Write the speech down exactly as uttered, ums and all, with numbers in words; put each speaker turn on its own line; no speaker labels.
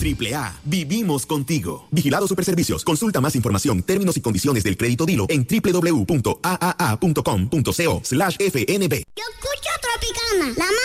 Triple A, vivimos contigo. Vigilado Superservicios. Consulta más información, términos y condiciones del crédito Dilo en doble u doble u doble u punto a a a punto com punto co slash F N B.
Yo escucho Tropicana, la más